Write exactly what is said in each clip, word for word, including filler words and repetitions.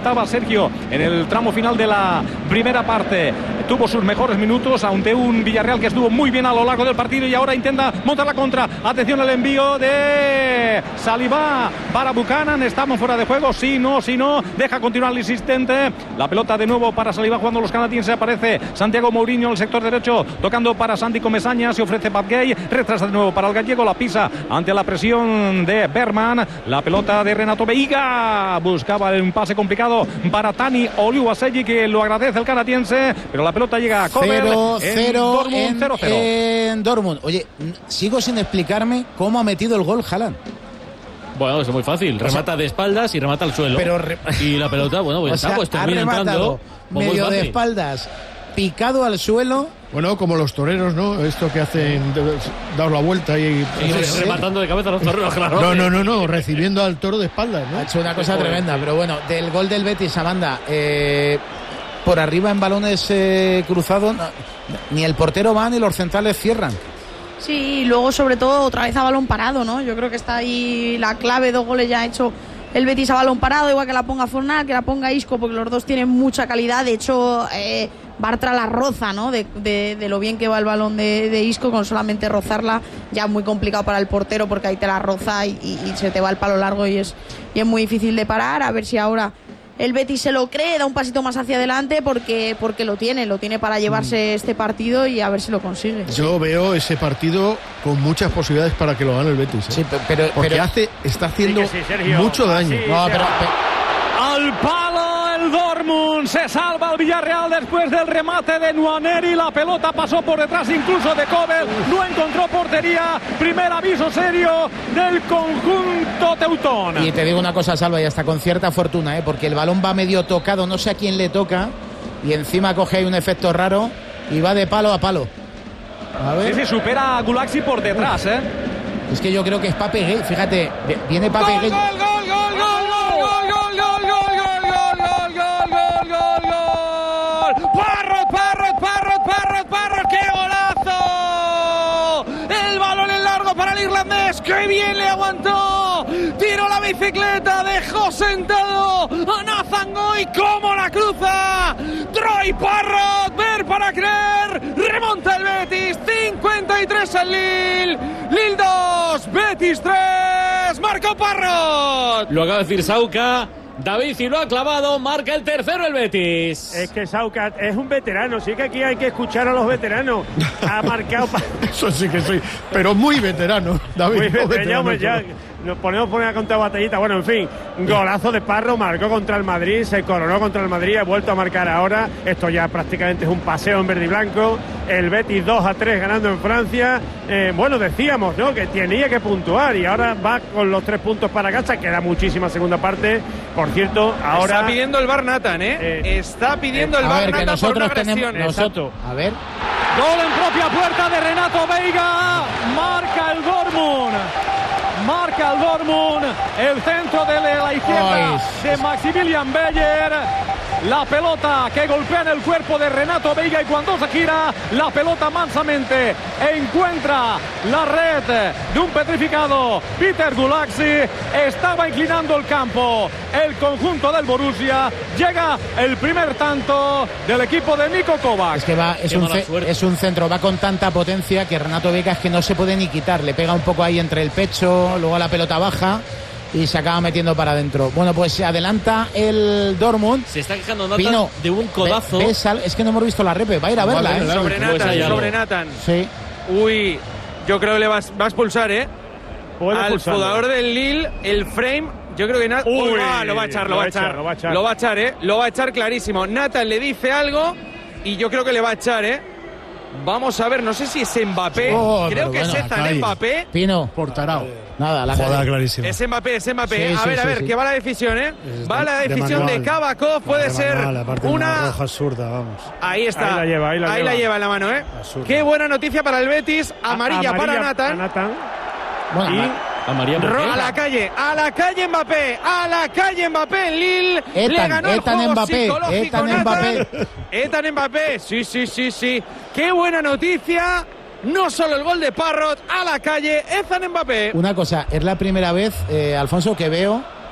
comentaba Sergio en el tramo final de la primera parte. Tuvo sus mejores minutos ante un Villarreal que estuvo muy bien a lo largo del partido y ahora intenta montar la contra. Atención al envío de Saliba para Buchanan. Estamos fuera de juego. Sí, no, sí, no. Deja continuar el insistente. La pelota de nuevo para Saliba jugando los canadienses. Aparece Santiago Mourinho en el sector derecho. Tocando para Santi Comesaña. Se ofrece Pat Gay. Retrasa de nuevo para el gallego. La pisa ante la presión de Berman. La pelota de Renato Veiga. Buscaba un pase complicado para Tani Oluwaseyi, que lo agradece el canadiense. Pero la pelota llega a Kovel. cero cero Dortmund, en, cero cero. en Dortmund. Oye, sigo sin explicarme cómo ha metido el gol Haaland. Bueno, es muy fácil. Remata o sea, de espaldas y remata al suelo. Pero re... Y la pelota, bueno, pues, o está, sea, pues termina entrando. Pues medio de espaldas, picado al suelo. Bueno, como los toreros, ¿no? Esto que hacen, dar la vuelta y... y sí, rematando de cabeza a los toreros, claro. No, no, no, no, recibiendo al toro de espaldas, ¿no? Ha hecho una cosa tremenda, pero bueno, del gol del Betis, Amanda, eh, por arriba en balones eh, cruzados, no, ni el portero va ni los centrales cierran. Sí, y luego sobre todo otra vez a balón parado, ¿no? Yo creo que está ahí la clave, dos goles ya ha hecho el Betis a balón parado, igual que la ponga Fornal, que la ponga Isco, porque los dos tienen mucha calidad. De hecho, eh, Bartra la roza, ¿no? De, de, de lo bien que va el balón de, de Isco, con solamente rozarla, ya muy complicado para el portero, porque ahí te la roza y, y, y se te va el palo largo y es, y es muy difícil de parar. A ver si ahora el Betis se lo cree, da un pasito más hacia adelante, porque, porque lo tiene, lo tiene para llevarse mm. este partido y a ver si lo consigue. Yo veo ese partido con muchas posibilidades para que lo gane el Betis, ¿eh? Sí, pero, porque pero, hace, está haciendo sí, sí, mucho daño. Sí, no, pero, pero, al palo el Dortmund, se salva el Villarreal después del remate de Nwaneri. La pelota pasó por detrás incluso de Kovel, no encontró portería. Primer aviso serio del conjunto teutón. Y te digo una cosa, Salva, y hasta con cierta fortuna, ¿eh? Porque el balón va medio tocado, no sé a quién le toca, y encima coge ahí un efecto raro y va de palo a palo. A ver. Sí, sí, supera a Gulaxi por detrás, ¿eh? Es que yo creo que es Pape Gay, fíjate, viene Pape Gay. ¡Gol, gol, gol, gol, gol, gol, gol, gol, gol, gol, gol, gol, gol, gol, gol! ¡Parrot, Parrot, Parrot, Parrot, Parrot! ¡Qué golazo! El balón en largo para el irlandés, ¡qué bien le aguantó! Tiró la bicicleta, dejó sentado a Nathan Goy, ¡cómo la cruza! Troy Parrot, ver para creer, remonta el Betis, cincuenta y tres al Lille, Lille dos, Betis tres, marcó Parrot. Lo acaba de decir Sauca. David y lo ha clavado, marca el tercero el Betis. Es que Sauca es un veterano, sí que aquí hay que escuchar a los veteranos. Ha marcado... Eso sí que soy, pero muy veterano, David. Muy no veterano, veterano, ya, nos ponemos poner a contar batallita. Bueno, en fin, golazo de Parro, marcó contra el Madrid, se coronó contra el Madrid, ha vuelto a marcar ahora. Esto ya prácticamente es un paseo en verde y blanco. El Betis dos a tres ganando en Francia. Eh, bueno, decíamos, ¿no?, que tenía que puntuar y ahora va con los tres puntos para casa. Queda muchísima segunda parte. Por cierto, ahora... Está pidiendo el V A R Nathan, ¿eh? eh Está pidiendo eh, el V A R Nathan por una agresión. Nosotros, a ver. Gol en propia puerta de Renato Veiga. Marca el Dortmund. Marca el Dortmund. El centro de la izquierda Ay. de Maximilian Beyer. La pelota que golpea en el cuerpo de Renato Veiga y cuando se gira la pelota mansamente encuentra la red de un petrificado Peter Gulaxi. Estaba inclinando el campo el conjunto del Borussia. Llega el primer tanto del equipo de Niko Kovac. Es que va, es, un, es un centro, va con tanta potencia que Renato Veiga es que no se puede ni quitar. Le pega un poco ahí entre el pecho, luego la pelota baja y se acaba metiendo para adentro. Bueno, pues se adelanta el Dortmund. Se está quejando Nathan Pino, de un codazo. Ve, ves, es que no hemos visto la repe, va a ir a verla, vale, ¿eh? Sobre Nathan, sobre Nathan. Sí. Uy, yo creo que le va, va a expulsar, ¿eh? Puede Al jugador del Lille, el frame, yo creo que Nathan... Uy, Uy ah, lo va a echar, lo, lo va a echar, echar. Lo va a echar, lo va a echar, ¿eh? Lo va a echar clarísimo. Nathan le dice algo y yo creo que le va a echar, ¿eh? Vamos a ver, no sé si es Mbappé. Oh, creo que bueno, es Ethan Mbappé. Pino. Por tarao. Nada, la joda clarísima. Es Mbappé, es Mbappé. Sí, a sí, ver, sí, a ver, sí. que va la decisión, ¿eh? Es va de, la decisión de, de Kabakov. Puede ser manual, una... una roja absurda, vamos. Ahí está. Ahí la lleva, ahí la, ahí lleva. la lleva en la mano, ¿eh? Absurda. Qué buena noticia para el Betis. Amarilla, a, amarilla para Nathan. Para Nathan. Bueno, y... A María a la calle, a la calle Mbappé, a la calle Mbappé en Lille. Ethan, le ganó el Ethan juego Mbappé, psicológico Ethan Nathan. Mbappé. Ethan Mbappé, sí, sí, sí, sí. Qué buena noticia. No solo el gol de Parrot, a la calle, Ethan Mbappé. Una cosa, es la primera vez, eh, Alfonso, que veo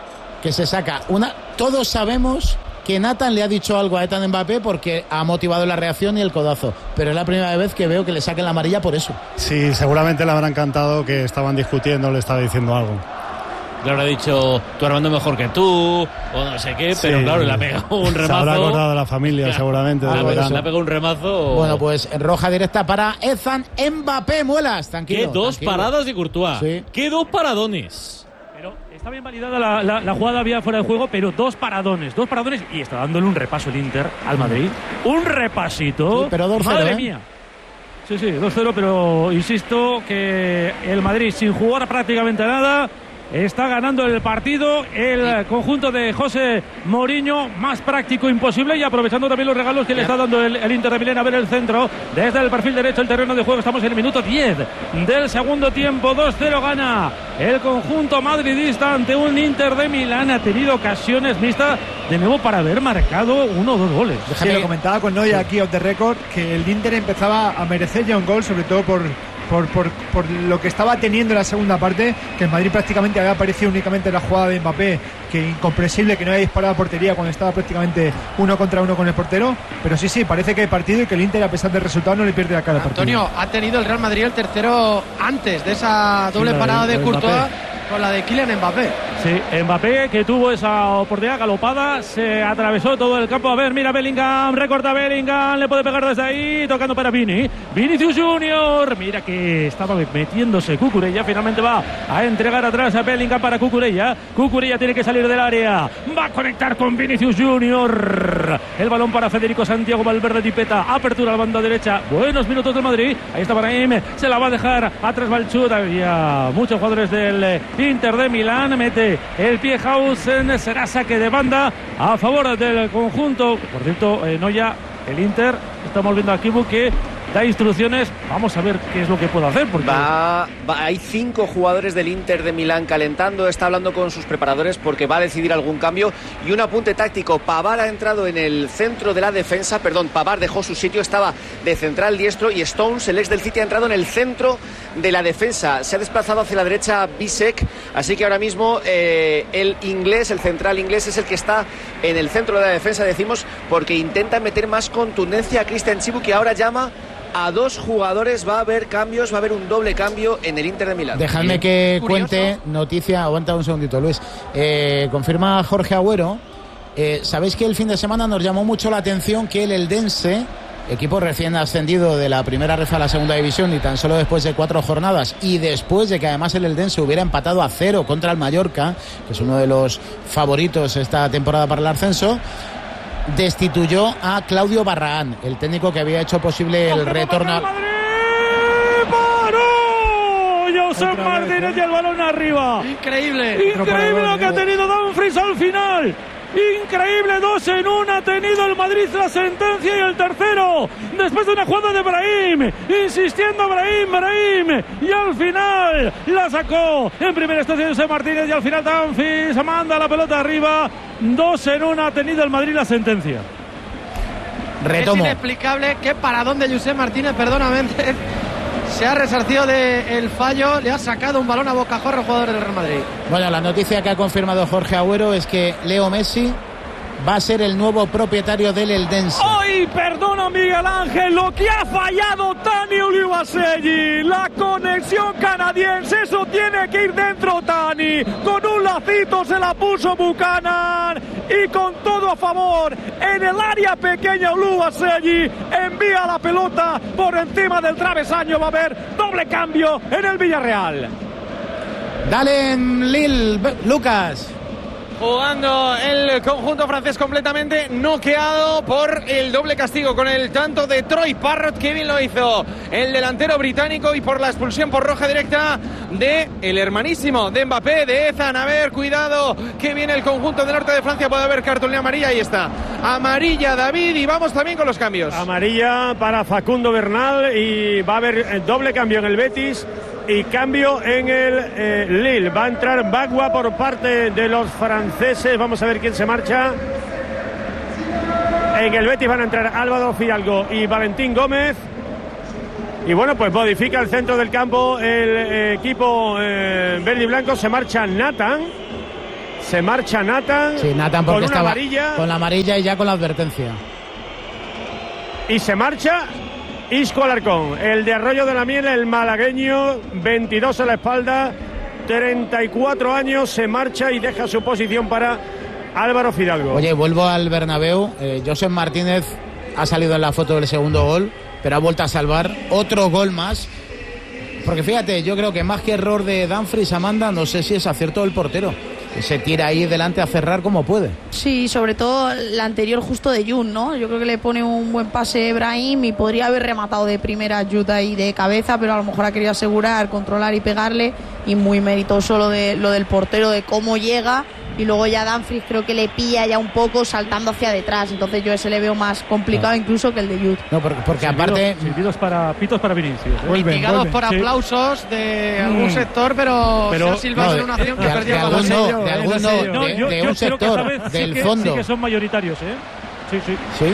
que se saca una. Todos sabemos que Nathan le ha dicho algo a Ethan Mbappé porque ha motivado la reacción y el codazo, pero es la primera vez que veo que le saquen la amarilla por eso. Sí, seguramente le habrá encantado que estaban discutiendo, le estaba diciendo algo. Le habrá dicho, tu hermano mejor que tú, o no sé qué, pero sí, claro, le ha pegado un remazo. Se habrá acordado de la familia, claro, seguramente. Le, le ha pegado un remazo. Bueno, pues roja directa para Ethan Mbappé, Muelas, tranquilo. Qué dos tranquilo. paradas de Courtois. Sí. Qué dos paradones. Pero está bien validada la, la, la jugada vía fuera de juego, pero dos paradones, dos paradones, y está dándole un repaso el Inter al Madrid. Un repasito. Sí, pero dos cero, Madre ¿eh? mía. Sí, sí, dos cero, pero insisto que el Madrid, sin jugar prácticamente nada, está ganando el partido. El conjunto de José Mourinho, más práctico imposible, y aprovechando también los regalos que le está dando el, el Inter de Milán. A ver el centro desde el perfil derecho, el terreno de juego. Estamos en el minuto diez del segundo tiempo. dos cero gana el conjunto madridista ante un Inter de Milán. Ha tenido ocasiones mixtas de nuevo para haber marcado uno o dos goles. Sí, lo comentaba con Noya aquí off the record, que el Inter empezaba a merecer ya un gol, sobre todo por Por, por, por lo que estaba teniendo en la segunda parte, que el Madrid prácticamente había aparecido únicamente en la jugada de Mbappé, que incomprensible que no haya disparado a portería cuando estaba prácticamente uno contra uno con el portero. Pero sí, sí, parece que hay partido y que el Inter, a pesar del resultado, no le pierde la cara al partido. Antonio, ha tenido el Real Madrid el tercero antes de esa doble sí, parada de, de Courtois con la de Kylian Mbappé. Sí, Mbappé, que tuvo esa oportunidad galopada, se atravesó todo el campo. A ver, mira Bellingham, recorta Bellingham, le puede pegar desde ahí, tocando para Vini. Vinicius Junior, mira que estaba metiéndose Cucurella, finalmente va a entregar atrás a Bellingham para Cucurella. Cucurella tiene que salir del área, va a conectar con Vinicius Junior. El balón para Federico Santiago Valverde Tipeta, apertura a la banda derecha. Buenos minutos del Madrid, ahí está Brahim, se la va a dejar atrás Balchut. Había muchos jugadores del Inter de Milán, mete el pie Hausen, será saque de banda a favor del conjunto. Por cierto, eh, Noya, el Inter, estamos viendo aquí que da instrucciones. Vamos a ver qué es lo que puede hacer, porque va, va, hay cinco jugadores del Inter de Milán calentando, está hablando con sus preparadores porque va a decidir algún cambio. Y un apunte táctico: Pavard ha entrado en el centro de la defensa, perdón, Pavard dejó su sitio, estaba de central diestro, y Stones, el ex del City, ha entrado en el centro de la defensa, se ha desplazado hacia la derecha Bisek, así que ahora mismo eh, el inglés, el central inglés, es el que está en el centro de la defensa, decimos, porque intenta meter más contundencia a Christian Chibu, que ahora llama a dos jugadores. Va a haber cambios, va a haber un doble cambio en el Inter de Milán. Dejadme que cuente noticia, aguanta un segundito, Luis. Eh, confirma Jorge Agüero. Eh, Sabéis que el fin de semana nos llamó mucho la atención que el Eldense, equipo recién ascendido de la primera ref a la segunda división, y tan solo después de cuatro jornadas, y después de que además el Eldense hubiera empatado a cero contra el Mallorca, que es uno de los favoritos esta temporada para el ascenso, destituyó a Claudio Barragán, el técnico que había hecho posible el retorno. José Martínez y el balón arriba. Increíble. Increíble lo que ha tenido Dumfries al final. Increíble, dos en uno ha tenido el Madrid, la sentencia y el tercero después de una jugada de Brahim, insistiendo Brahim, Brahim, y al final la sacó en primera instancia José Martínez, y al final Dumfries manda la pelota arriba. Dos en uno ha tenido el Madrid, la sentencia. Retomo. Es inexplicable qué paradón de José Martínez, perdóname, se ha resarcido del fallo, le ha sacado un balón a bocajarro al jugador del Real Madrid. Bueno, la noticia que ha confirmado Jorge Agüero es que Leo Messi va a ser el nuevo propietario del Eldense. ¡Ay, perdona Miguel Ángel! Lo que ha fallado Tani Ulibaselli, la conexión canadiense, eso tiene que ir dentro Tani, con un lacito se la puso Buchanan, y con todo a favor, en el área pequeña Ulibaselli envía la pelota por encima del travesaño. Va a haber doble cambio en el Villarreal. Dale en Lille, Lucas. Jugando el conjunto francés completamente noqueado por el doble castigo con el tanto de Troy Parrott, que bien lo hizo el delantero británico, y por la expulsión por roja directa de el hermanísimo de Mbappé, de Ethan. A ver, cuidado, que viene el conjunto del norte de Francia, puede haber cartulina amarilla, ahí está, amarilla David, y vamos también con los cambios. Amarilla para Facundo Bernal, y va a haber doble cambio en el Betis y cambio en el eh, Lille. Va a entrar Bagua por parte de los franceses. Vamos a ver quién se marcha. En el Betis van a entrar Álvaro Fidalgo y Valentín Gómez. Y bueno, pues modifica el centro del campo el eh, equipo eh, verde y blanco. Se marcha Nathan. Se marcha Nathan. Sí, Nathan porque con una estaba amarilla. con la amarilla y ya con la advertencia. Y se marcha Isco Alarcón, el de Arroyo de la Miel, el malagueño, veintidós a la espalda, treinta y cuatro años, se marcha y deja su posición para Álvaro Fidalgo. Oye, vuelvo al Bernabéu. Eh, Josep Martínez ha salido en la foto del segundo gol, pero ha vuelto a salvar otro gol más. Porque fíjate, yo creo que más que error de Dumfries, Amanda, no sé si es acierto del portero. Se tira ahí delante a cerrar como puede. Sí, sobre todo la anterior justo de Jun, ¿no? Yo creo que le pone un buen pase Brahim y podría haber rematado de primera Jun ahí de cabeza, pero a lo mejor ha querido asegurar, controlar y pegarle. Y muy meritoso lo, de, lo del portero, de cómo llega. Y luego ya Dumfries creo que le pilla ya un poco saltando hacia detrás. Entonces yo ese le veo más complicado no. incluso que el de Jude. No, porque, porque aparte... Silbidos para, pitos para Vinicius. ¿eh? Mitigados por aplausos de mm. algún sector, pero, pero se ha silbado no, en una acción que perdía el balón. De algún no, de, no, yo, de un sector, del sí que, fondo. Sí que son mayoritarios, ¿eh? Sí, sí. ¿Sí?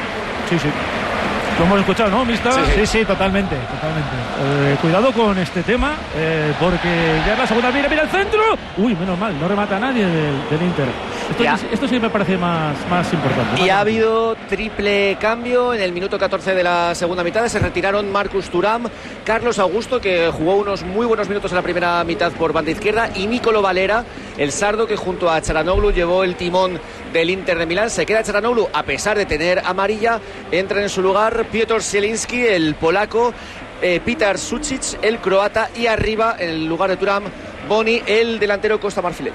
Sí, sí. Lo hemos escuchado, ¿no, Mista? Sí, sí, sí, totalmente, totalmente. Eh, cuidado con este tema, eh, porque ya es la segunda. Mira, mira el centro. Uy, menos mal, no remata a nadie del, del Inter. Esto, es, esto sí me parece más, más importante. Y más ha habido triple cambio en el minuto catorce de la segunda mitad. Se retiraron Marcus Thuram, Carlos Augusto, que jugó unos muy buenos minutos en la primera mitad por banda izquierda, y Nicolo Valera, el sardo, que junto a Çalhanoğlu llevó el timón del Inter de Milán. Se queda Çalhanoğlu a pesar de tener amarilla. Entra en su lugar Piotr Zielinski, el polaco, eh, Petar Sucic, el croata, y arriba, en el lugar de Thuram, Boni, el delantero costamarfileño.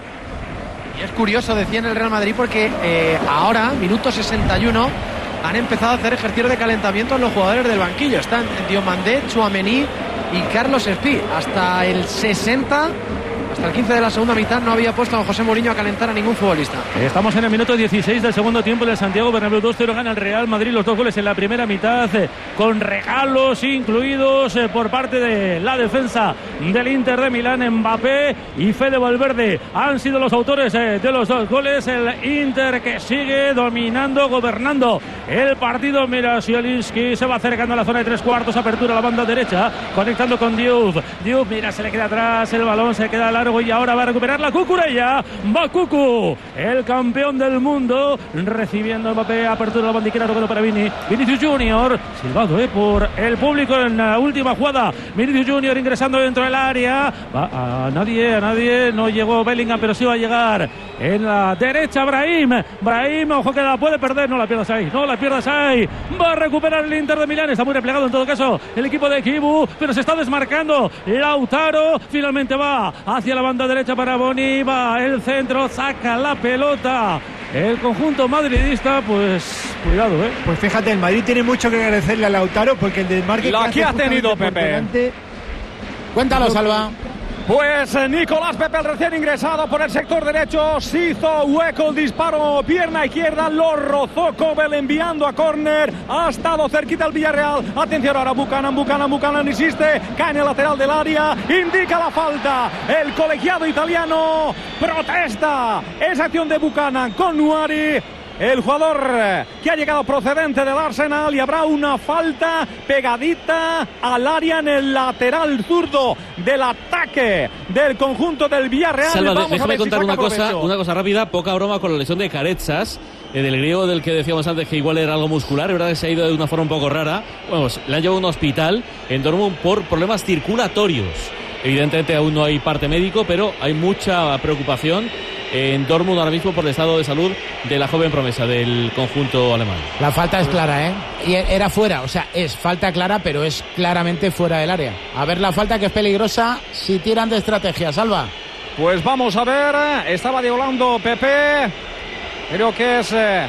Y es curioso, decía en el Real Madrid, porque eh, ahora, minuto sesenta y uno, han empezado a hacer ejercicios de calentamiento en los jugadores del banquillo. Están Diomandé, Tchouaméni y Carlos Espí. Hasta el sesenta, hasta el quince de la segunda mitad, no había puesto a José Mourinho a calentar a ningún futbolista. Estamos en el minuto dieciséis del segundo tiempo del Santiago Bernabéu. dos cero gana el Real Madrid, los dos goles en la primera mitad, eh, con regalos incluidos eh, por parte de la defensa del Inter de Milán. Mbappé y Fede Valverde han sido los autores eh, de los dos goles. El Inter que sigue dominando, gobernando el partido. Mira, Zielinski se va acercando a la zona de tres cuartos, apertura a la banda derecha, conectando con Diouf. Diouf, mira, se le queda atrás, el balón se queda largo y ahora va a recuperar la Cucurella. Va Cucu, el campeón del mundo, recibiendo Mbappé, apertura a la banda izquierda, tocando para Vini. Vinicius Junior, silbado eh, por el público en la última jugada. Vinicius Junior ingresando dentro del área. Va a nadie, a nadie, no llegó Bellingham, pero sí va a llegar en la derecha Brahim. Brahim, ojo que la puede perder, no la pierdas ahí, no la pierdas ahí. Va a recuperar el Inter de Milán, está muy replegado en todo caso el equipo de Kibu, pero se está desmarcando Lautaro, finalmente va hacia la banda derecha para Boni, va el centro, saca la pelota el conjunto madridista. Pues cuidado, eh. Pues fíjate, el Madrid tiene mucho que agradecerle a Lautaro, porque el desmarque la que, que ha tenido Pepe delante... Cuéntalo, Salva. Pues Nicolás Pepe, el recién ingresado por el sector derecho, se hizo hueco el disparo, pierna izquierda, lo rozó Kobel enviando a córner, ha estado cerquita el Villarreal. Atención ahora, Buchanan, Buchanan, Buchanan insiste, cae en el lateral del área, indica la falta, el colegiado italiano protesta esa acción de Buchanan con Nuari, el jugador que ha llegado procedente del Arsenal, y habrá una falta pegadita al área en el lateral zurdo del ataque del conjunto del Villarreal. Salva, Vamos déjame a ver contar si una saca cosa, una cosa rápida, poca broma con la lesión de Caretsas, eh, del griego del que decíamos antes que igual era algo muscular, es verdad que se ha ido de una forma un poco rara. Bueno, pues, le han llevado a un hospital en Dortmund por problemas circulatorios. Evidentemente aún no hay parte médico, pero hay mucha preocupación en Dortmund ahora mismo por el estado de salud de la joven promesa del conjunto alemán. La falta es clara, ¿eh? Y era fuera, o sea, es falta clara, pero es claramente fuera del área. A ver la falta, que es peligrosa si tiran de estrategia, Salva. Pues vamos a ver, estaba diolando Pepe, creo que es eh,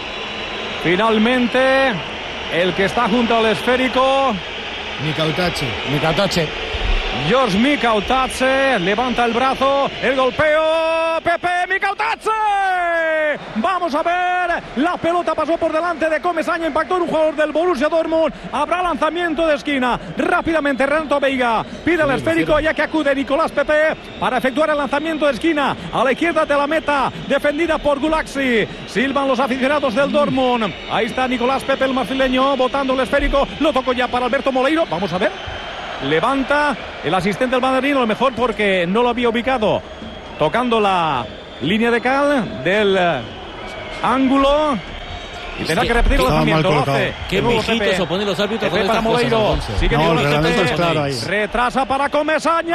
finalmente el que está junto al esférico. Mikautache. Mikautache. George Mikautache levanta el brazo, el golpeo, Pepe Mikautache. Vamos a ver, la pelota pasó por delante de Comesaña, impactó en un jugador del Borussia Dortmund. Habrá lanzamiento de esquina. Rápidamente Renato Veiga pide el esférico, ya que acude Nicolás Pepe para efectuar el lanzamiento de esquina a la izquierda de la meta, defendida por Gulaxi. Silban los aficionados del Dortmund. Ahí está Nicolás Pepe, el marfileño, botando el esférico. Lo tocó ya para Alberto Moleiro. Vamos a ver. Levanta el asistente del Madrid, a lo mejor porque no lo había ubicado, tocando la línea de cal del eh, ángulo. Y tendrá que repetir el lanzamiento. Lo hace. Qué mijitos se oponen los árbitros con estas cosas. Sigue no, el reglamento es claro ahí. Retrasa para Comesaña.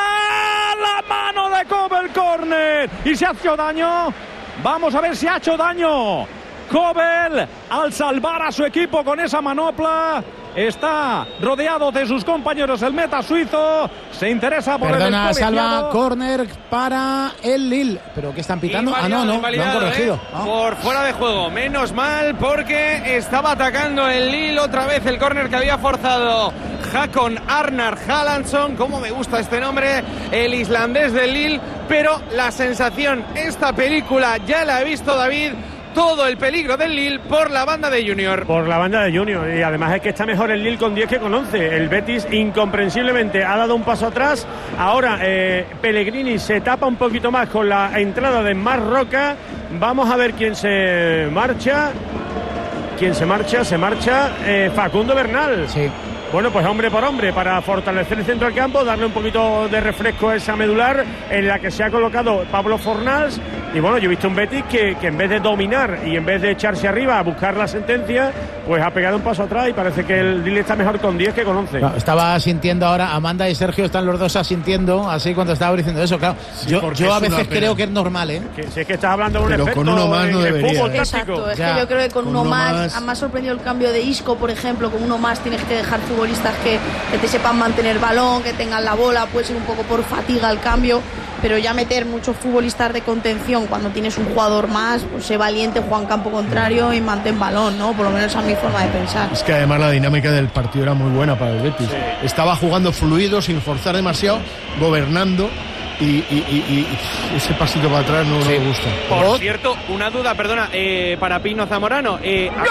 La mano de Kobel, córner. Y se ha hecho daño. Vamos a ver si ha hecho daño Kobel al salvar a su equipo con esa manopla. Está rodeado de sus compañeros el meta suizo. Se interesa por Perdona, el salva córner para el Lille. ¿Pero qué están pitando? Ah, no, no, lo han corregido. ¿eh? Ah. Por fuera de juego. Menos mal porque estaba atacando el Lille otra vez el córner que había forzado Hakon Arnar Hallandsson. Cómo me gusta este nombre, el islandés del Lille. Pero la sensación, esta película ya la he visto, David. Todo el peligro del Lille por la banda de Junior. Por la banda de Junior. Y además es que está mejor el Lille con diez que con once. El Betis incomprensiblemente ha dado un paso atrás. Ahora eh, Pellegrini se tapa un poquito más con la entrada de Marc Roca. Vamos a ver quién se marcha. ¿Quién se marcha? Se marcha eh, Facundo Bernal. Sí. Bueno, pues hombre por hombre, para fortalecer el centro del campo, darle un poquito de refresco a esa medular en la que se ha colocado Pablo Fornals. Y bueno, yo he visto un Betis que, que en vez de dominar y en vez de echarse arriba a buscar la sentencia, pues ha pegado un paso atrás y parece que el Lille está mejor con diez que con once. No, estaba asintiendo ahora, Amanda y Sergio están los dos asintiendo, así cuando estaba diciendo eso, claro. Sí, yo yo a veces creo que es normal, ¿eh? Que, si es que estás hablando de un Pero efecto con uno más no en el debería. Exacto, táctico. Es ya. que yo creo que con, con uno, uno más, más... me ha sorprendido el cambio de Isco, por ejemplo, con uno más tienes que dejar futbolistas que, que te sepan mantener balón, que tengan la bola, puede ser un poco por fatiga el cambio, pero ya meter muchos futbolistas de contención cuando tienes un jugador más, pues sé valiente, juega en campo contrario y mantén balón, ¿no? Por lo menos a mi forma de pensar. Es que además la dinámica del partido era muy buena para el Betis. Sí. Estaba jugando fluido, sin forzar demasiado, gobernando. Y, y, y, y ese pasito para atrás no, sí. no me gusta. Por ¿Oh? cierto, una duda, perdona, eh, para Pino Zamorano. Eh, ¡Gol!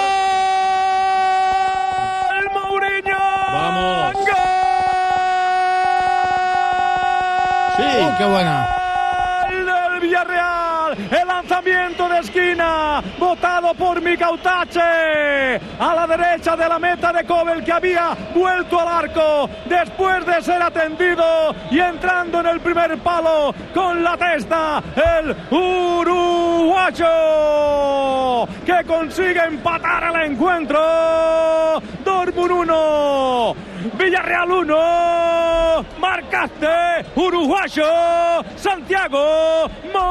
¡Mourinho! ¡Vamos! ¡Gol! Sí, oh, qué buena. ¡El Villarreal! El lanzamiento de esquina, botado por Mikautache, a la derecha de la meta de Kobel, que había vuelto al arco después de ser atendido y entrando en el primer palo con la testa, el uruguayo, que consigue empatar el encuentro. Dortmund uno, Villarreal uno, marcaste uruguayo Santiago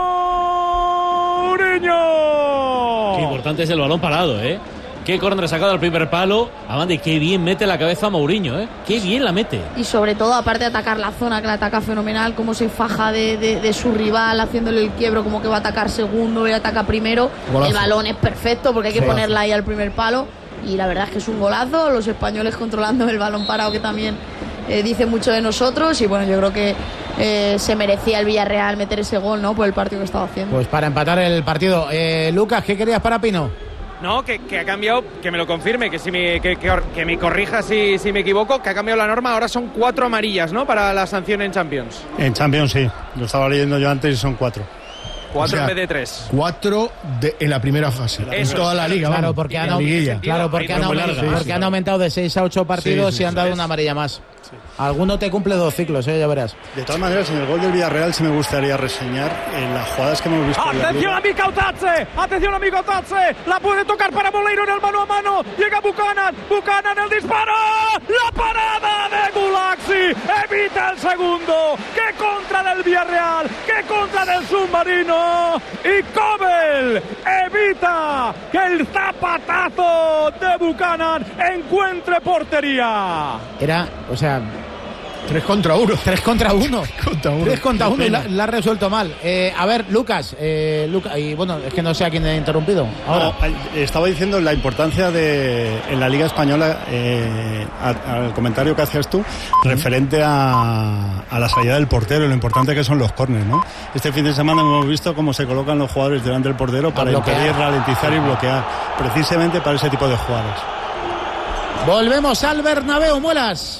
Mourinho. Qué importante es el balón parado, ¿eh? Qué córner sacado al primer palo. Amanda, qué bien mete la cabeza a Mourinho, ¿eh? Qué bien la mete. Y sobre todo, aparte de atacar la zona, que la ataca fenomenal, cómo se faja de, de, de su rival, haciéndole el quiebro, como que va a atacar segundo y ataca primero. Golazo. El balón es perfecto porque hay que sí, ponerla ahí al primer palo. Y la verdad es que es un golazo. Los españoles controlando el balón parado, que también eh, dice mucho de nosotros. Y bueno, yo creo que eh, se merecía el Villarreal meter ese gol, ¿no? Por el partido que estaba haciendo. Pues para empatar el partido. Eh, Lucas, ¿qué querías para Pino? No, que, que ha cambiado, que me lo confirme, que si me, que, que, que me corrija si, si me equivoco, que ha cambiado la norma. Ahora son cuatro amarillas, ¿no? Para la sanción en Champions. En Champions sí, lo estaba leyendo yo antes y son cuatro. Cuatro, o sea, en vez de tres. Cuatro de, en la primera fase. Eso, en toda la liga. Claro, vamos, porque, han, claro, porque, han, aumentado, sí, porque sí, han aumentado de seis a ocho partidos sí, sí, y han dado sí, una amarilla más. Sí. Alguno te cumple dos ciclos, ¿eh? Ya verás. De todas maneras, en el gol del Villarreal sí me gustaría reseñar en las jugadas que hemos visto. ¡Atención a Mikautache! ¡Atención a Mikautache! La puede tocar para Moleiro en el mano a mano. Llega Buchanan. Buchanan el disparo. ¡La parada de Gulaxi! ¡Evita el segundo! ¡Qué contra del Villarreal! ¡Qué contra del submarino! Y Kobel evita que el zapatazo de Buchanan encuentre portería. Era, o sea, tres contra uno. Tres contra uno. contra uno. Tres contra uno y la, la ha resuelto mal. Eh, a ver, Lucas, eh, Luca, y bueno, es que no sé a quién he interrumpido. Ahora. No, estaba diciendo la importancia de en la Liga Española, eh, a, al comentario que hacías tú, uh-huh. referente a, a la salida del portero, lo importante que son los córneres, ¿no? Este fin de semana hemos visto cómo se colocan los jugadores delante del portero para impedir, ralentizar y bloquear, precisamente para ese tipo de jugadas. Volvemos al Bernabéu, Muelas.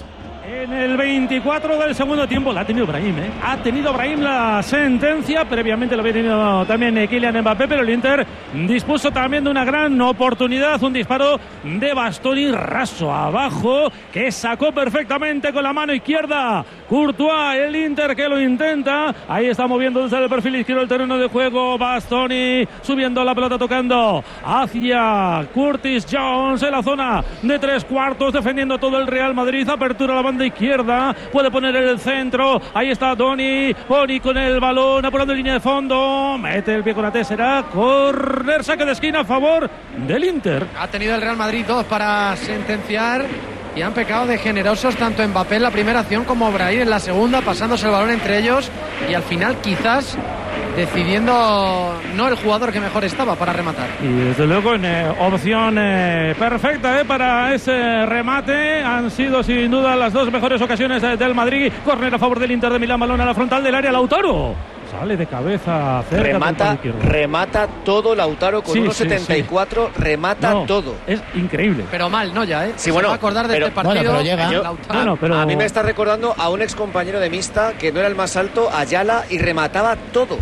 En el veinticuatro del segundo tiempo la ha tenido Brahim, ¿eh? Ha tenido Brahim la sentencia, previamente lo había tenido también eh, Kylian Mbappé, pero el Inter dispuso también de una gran oportunidad, un disparo de Bastoni raso abajo, que sacó perfectamente con la mano izquierda Courtois, el Inter que lo intenta, ahí está moviendo desde el perfil izquierdo el terreno de juego, Bastoni subiendo la pelota, tocando hacia Curtis Jones en la zona de tres cuartos, defendiendo todo el Real Madrid, apertura a la banda izquierda, puede poner el centro, ahí está Doni, Boni con el balón, apurando línea de fondo, mete el pie con la T, será córner, saque de esquina a favor del Inter. Ha tenido el Real Madrid dos para sentenciar y han pecado de generosos tanto Mbappé en la primera acción como Brahim en la segunda, pasándose el balón entre ellos y al final quizás decidiendo no el jugador que mejor estaba para rematar. Y desde luego en eh, opción eh, perfecta eh, para ese remate, han sido sin duda las dos mejores ocasiones eh, del Madrid. Córner a favor del Inter de Milán, balón a la frontal del área, Lautaro sale de cabeza cerca, remata, remata todo Lautaro con sí, uno setenta y cuatro, sí, sí. remata no, todo. Es increíble. Pero mal, ¿no? Ya, ¿eh? Sí, bueno, se va a acordar de pero, este partido. Bueno, pero llega. Yo, no, no, pero... A mí me está recordando a un ex compañero de Mista que no era el más alto, Ayala, y remataba todo.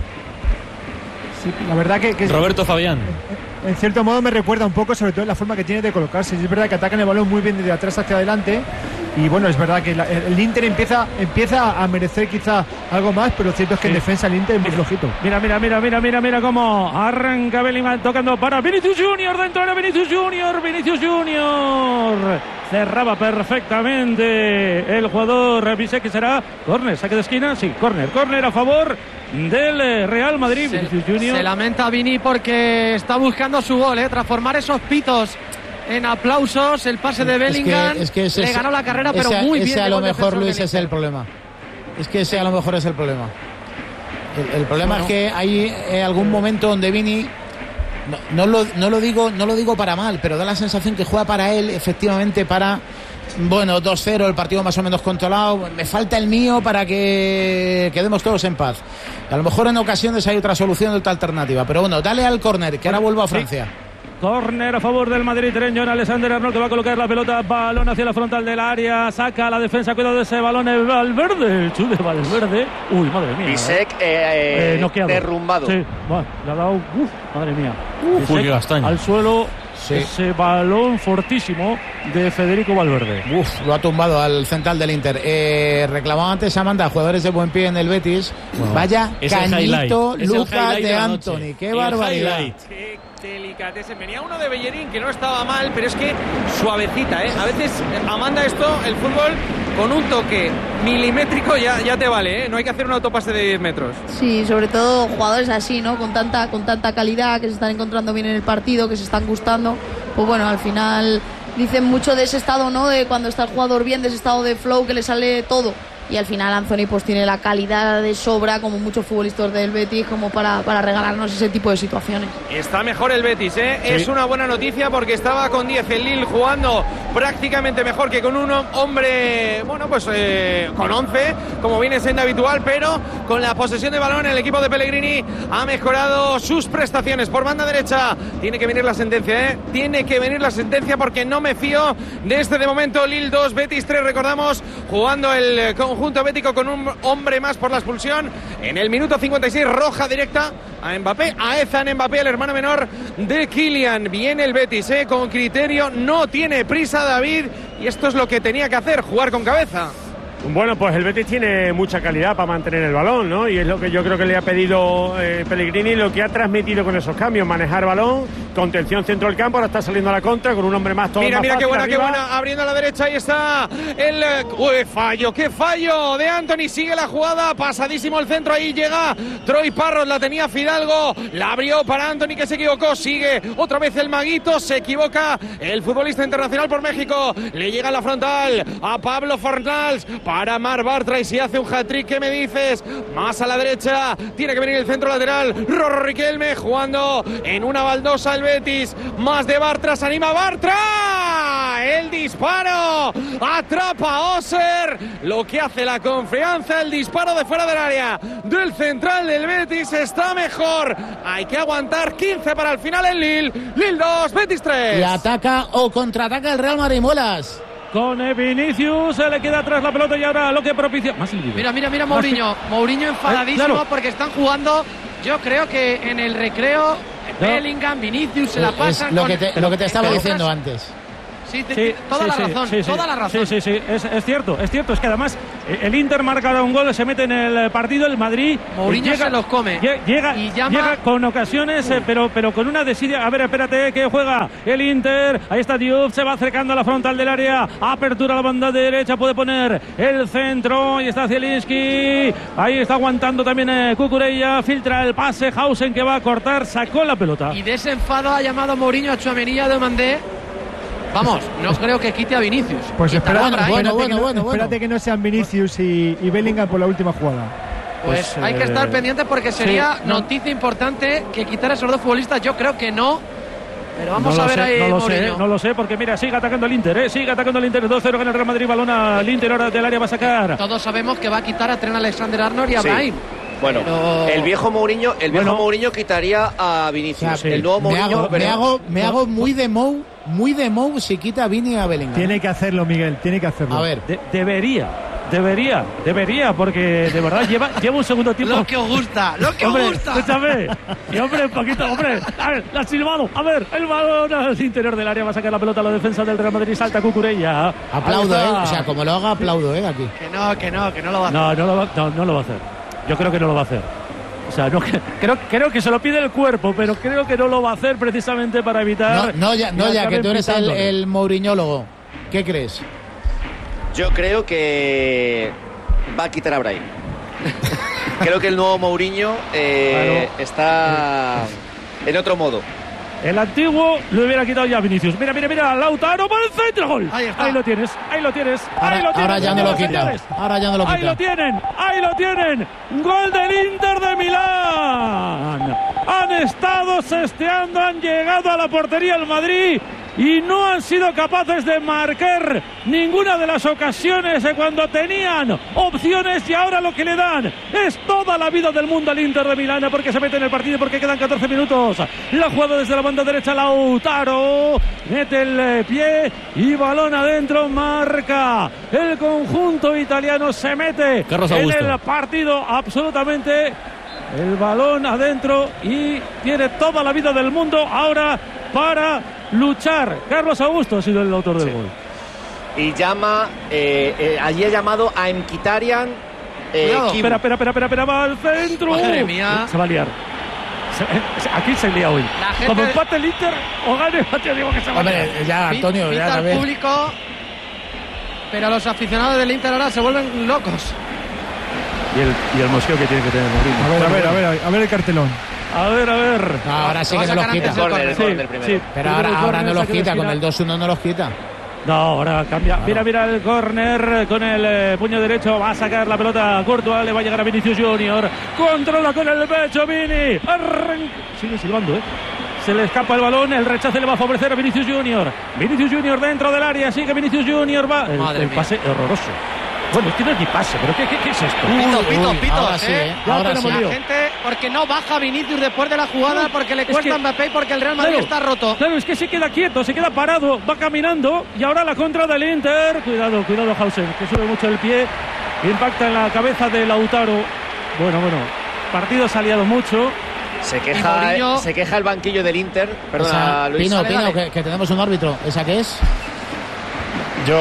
Sí, la verdad que, que Roberto Fabián. En cierto modo me recuerda un poco, sobre todo la forma que tiene de colocarse. Es verdad que atacan el balón muy bien desde atrás hacia adelante. Y bueno, es verdad que la, el Inter empieza, empieza a merecer quizá algo más, pero cierto es que sí, en defensa el Inter es muy flojito. Mira, mira, mira, mira, mira, mira cómo arranca Bellingham tocando para Vinicius Junior, dentro de Vinicius Junior, Vinicius Junior. Cerraba perfectamente el jugador Bisek, que será córner, saque de esquina, sí, córner, córner a favor del Real Madrid. Se, Vinicius Junior. Se lamenta Vini porque está buscando su gol, ¿eh? Transformar esos pitos en aplausos. El pase de Bellingham es que, es que ese, le ganó la carrera, pero ese, muy bien. Ese a lo mejor, Luis, es el problema. Es que ese a lo mejor es el problema. El, el problema bueno. es que hay eh, algún momento donde Vini, no, no, lo, no, lo digo, no lo digo para mal, pero da la sensación que juega para él, efectivamente, para... Bueno, dos cero, el partido más o menos controlado. Me falta el mío para que quedemos todos en paz. A lo mejor en ocasiones hay otra solución, otra alternativa. Pero bueno, dale al córner, que ahora vuelvo a Francia. Sí. Córner a favor del Madrid, John Alexander Arnold, que va a colocar la pelota, balón hacia la frontal del área, saca la defensa, cuidado de ese balón, el Valverde, el chute de Valverde. Uy, madre mía. Bisek eh, eh, eh, derrumbado. Sí, bueno, le ha dado, uf, madre mía. Uf, uy, qué castaña. Al suelo. Sí. Ese balón fortísimo de Federico Valverde. Uf, lo ha tumbado al central del Inter. Eh, reclamaba antes Amanda, jugadores de buen pie en el Betis. Wow. Vaya cañito Lucas de Antony. Qué barbaridad. Qué delicatese. Venía uno de Bellerín que no estaba mal, pero es que suavecita, ¿eh? A veces, Amanda, esto, el fútbol, con un toque milimétrico ya, ya te vale, ¿eh? No hay que hacer un autopase de diez metros. Sí, sobre todo jugadores así, ¿no? Con tanta, con tanta calidad, que se están encontrando bien en el partido, que se están gustando. Pues bueno, al final dicen mucho de ese estado, ¿no? De cuando está el jugador bien, de ese estado de flow que le sale todo. Y al final Anthony pues tiene la calidad de sobra, como muchos futbolistas del Betis, como para, para regalarnos ese tipo de situaciones. Está mejor el Betis, ¿eh? Sí. Es una buena noticia porque estaba con diez el Lille jugando prácticamente mejor que con un hombre, bueno, pues eh, con once, como viene siendo habitual, pero con la posesión de balón el equipo de Pellegrini ha mejorado sus prestaciones. Por banda derecha tiene que venir la sentencia, ¿eh? Tiene que venir la sentencia porque no me fío de este de momento. Lille dos, Betis tres, recordamos, jugando el conjunto Conjunto bético con un hombre más por la expulsión. En el minuto cincuenta y seis, roja directa a Mbappé, a Ethan Mbappé, el hermano menor de Kylian. Viene el Betis, eh, con criterio, no tiene prisa David, y esto es lo que tenía que hacer, jugar con cabeza. Bueno, pues el Betis tiene mucha calidad para mantener el balón, ¿no? Y es lo que yo creo que le ha pedido eh, Pellegrini, lo que ha transmitido con esos cambios, manejar balón, contención centro del campo, ahora está saliendo a la contra con un hombre más todo Mira, más mira qué buena, arriba. qué buena, abriendo a la derecha, ahí está el uy, fallo, qué fallo de Antony, sigue la jugada, pasadísimo el centro, ahí llega Troy Parros, la tenía Fidalgo, la abrió para Antony que se equivocó, sigue otra vez el maguito, se equivoca el futbolista internacional por México, le llega a la frontal a Pablo Fornals, para Mar Bartra, y si hace un hat-trick, ¿qué me dices? Más a la derecha, tiene que venir el centro lateral, Rorro Riquelme jugando en una baldosa el Betis, más de Bartra, se anima Bartra, el disparo, atrapa a Oser, lo que hace la confianza, el disparo de fuera del área del central del Betis está mejor, hay que aguantar, quince para el final en Lille, Lille dos, Betis tres. Y ataca o contraataca el Real Madrid, Muelas. con Vinicius, se le queda atrás la pelota y ahora lo que propicia. Más mira, mira, mira Mourinho. Mourinho enfadadísimo eh, claro. porque están jugando. Yo creo que en el recreo no. Bellingham, Vinicius se la pasan. Es lo, con... que te, lo que te estaba diciendo antes. Sí, te, sí, toda, sí, la razón, sí, sí, toda la razón, sí, sí, sí, es, es cierto, es cierto, es que además el Inter marca un gol, se mete en el partido, el Madrid Mourinho llega, se los come llega, y llama... llega con ocasiones, eh, pero, pero con una desidia. A ver, espérate, que juega el Inter, ahí está Diouf, se va acercando a la frontal del área, apertura a la banda derecha, puede poner el centro, y está Zielinski, ahí está aguantando también eh, Cucurella, filtra el pase, Hausen que va a cortar, sacó la pelota. Y de ese enfado ha llamado Mourinho a Tchouaméni y a Demandé. Vamos, no creo que quite a Vinicius. Pues espera, bueno, espérate, bueno, que bueno, no, bueno, espérate bueno. que no sean Vinicius y, y Bellingham por la última jugada. Pues, pues hay eh, que estar pendientes porque sería sí, no. noticia importante que quitara a esos dos futbolistas. Yo creo que no. Pero vamos no a ver sé, ahí no lo Mourinho. sé, no lo sé, porque mira, sigue atacando el Inter, ¿eh? sigue atacando el Inter, dos cero gana el Real Madrid, balón al Inter, ahora del área va a sacar. Todos sabemos que va a quitar a Trent Alexander-Arnold y a sí. Brahim. Bueno, pero... el viejo Mourinho, el viejo bueno. Mourinho quitaría a Vinicius. O sea, sí. El nuevo Mourinho, me hago, pero... me hago, me hago muy de Mou, muy de Mou si quita a Vini y a Bellingham. Tiene que hacerlo, Miguel, tiene que hacerlo. A ver, de- debería. Debería, debería, porque de verdad lleva, lleva un segundo tiempo. Lo que os gusta, lo que hombre, os gusta. Escúchame. Y hombre, un poquito, hombre. A ver, la ha silbado. A ver, el balón al interior del área va a sacar la pelota a la defensa del Real Madrid. Salta Cucurella. Aplaudo, eh. O sea, como lo haga, aplaudo, eh, aquí. Que no, que no, que no lo va a hacer. No, no lo va, no, no lo va a hacer. Yo creo que no lo va a hacer. O sea, no, creo, creo que se lo pide el cuerpo, pero creo que no lo va a hacer precisamente para evitar. No, no ya, no, ya que tú eres el, el Mourinhólogo. ¿Qué crees? Yo creo que va a quitar a Brahim. Creo que el nuevo Mourinho eh, claro. está en otro modo. El antiguo lo hubiera quitado ya a Vinicius. Mira, mira, mira, Lautaro para el centro, gol. Ahí está. Ahí lo tienes, ahí lo tienes, ahora, ahí lo tienes. Ahora ya no lo quita. Ahora ya no lo quita. Ahí lo tienen, ahí lo tienen. Gol del Inter de Milán. Han estado sesteando, han llegado a la portería del Madrid y no han sido capaces de marcar ninguna de las ocasiones cuando tenían opciones, y ahora lo que le dan es toda la vida del mundo al Inter de Milán, porque se mete en el partido, porque quedan catorce minutos. La jugada desde la banda derecha, Lautaro mete el pie y balón adentro, marca el conjunto italiano, se mete Carlos en Augusto. el partido absolutamente. El balón adentro y tiene toda la vida del mundo ahora para luchar. Carlos Augusto ha sido el autor del sí. gol. Y llama, eh, eh, allí ha llamado a Mkhitaryan. Eh, espera, espera, espera, espera, espera, va al centro. Madre mía. Se va a liar. Se, aquí se lía hoy. Gente... Como empate el Inter o gane, te digo que se va a liar. Hombre, ya, Antonio, Pita ya al público, pero los aficionados del Inter ahora se vuelven locos. Y el, y el mosqueo que tiene que tener Mourinho. A ver, a ver, a ver, a ver el cartelón. A ver, a ver. No, ahora sí que no los quita. Corner, sí, corner sí, pero ahora, ahora no los quita, con el dos uno no los quita. No, ahora cambia. Claro. Mira, mira el córner con el eh, puño derecho. Va a sacar la pelota a Courtois. Le va a llegar a Vinicius Junior. Controla con el pecho Vini. Arranca. Sigue silbando, ¿eh? Se le escapa el balón. El rechace le va a favorecer a Vinicius Junior. Vinicius Junior dentro del área. Sigue Vinicius Junior. Va. El, el pase horroroso. Bueno, es que no es ni pase, pero ¿qué, qué, qué es esto? Pito, pito, pito, ahora sí, ¿eh? ¿eh? Ahora sí. La gente, porque no baja Vinicius después de la jugada, porque le cuesta a Mbappé y porque el Real Madrid claro, está roto. Claro, es que se queda quieto, se queda parado, va caminando y ahora la contra del Inter. Cuidado, cuidado Hausen, que sube mucho el pie, impacta en la cabeza de Lautaro. Bueno, bueno, partido se ha liado mucho. Se queja, Mourinho... se queja el banquillo del Inter. Perdona, Esa, Luis. Pino, Dale, Pino, dale. que, que tenemos un árbitro. ¿Esa qué es? Yo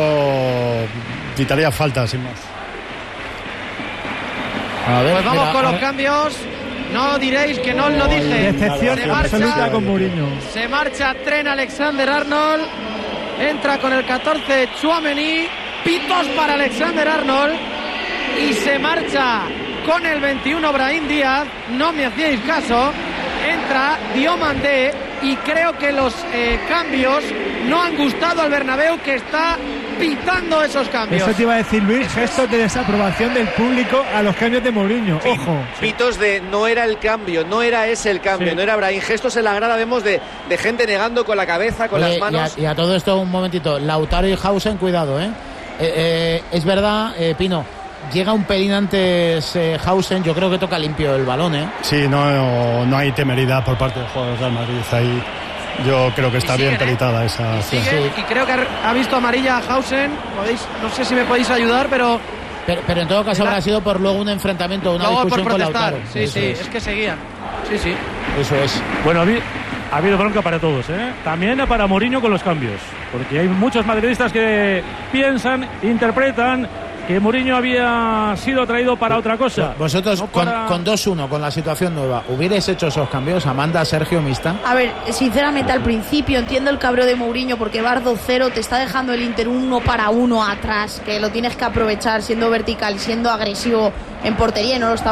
quitaría falta, sin más. A ver, pues vamos mira, con los ver. cambios. No diréis que no os lo dije. Decepción se absoluta marcha, con Mourinho. Se marcha Trent Alexander-Arnold. Entra con el catorce Tchouaméni. Pitos para Alexander-Arnold. Y se marcha con el veintiuno Brahim Díaz. No me hacíais caso. Entra Diomandé. Y creo que los eh, cambios no han gustado al Bernabéu, que está pitando esos cambios. Eso te iba a decir, Luis, gestos de desaprobación del público a los cambios de Mourinho. Sí, ojo. Pitos de no era el cambio, no era ese el cambio, sí. no era Brahim. Gestos en la grada vemos de, de gente negando con la cabeza, con Oye, las manos. Y a, y a todo esto, un momentito. Lautaro y Hausen, cuidado, ¿eh? eh, eh es verdad, eh, Pino. Llega un pelín antes eh, Hausen, yo creo que toca limpio el balón, ¿eh? Sí, no, no hay temeridad por parte de los jugadores del Madrid ahí. yo creo que está siguen, bien peritada ¿eh? esa acción. Sigue, y creo que ha visto amarilla a Hausen. Podéis, no sé si me podéis ayudar, pero. Pero, pero en todo caso la... habrá sido por luego un enfrentamiento, una luego discusión por con protestar. Lautaro. Sí, Eso sí, es. es que seguían. Sí, sí. Eso es. Bueno, ha, ha habido bronca para todos, ¿eh? También para Mourinho con los cambios, porque hay muchos madridistas que piensan, interpretan que Mourinho había sido traído para otra cosa. Vosotros no con, para... con dos uno, con la situación nueva, ¿hubierais hecho esos cambios? Amanda, Sergio, Mista. A ver, sinceramente al principio entiendo el cabreo de Mourinho porque vas dos cero, te está dejando el Inter uno para uno atrás, que lo tienes que aprovechar siendo vertical, siendo agresivo en portería y no lo está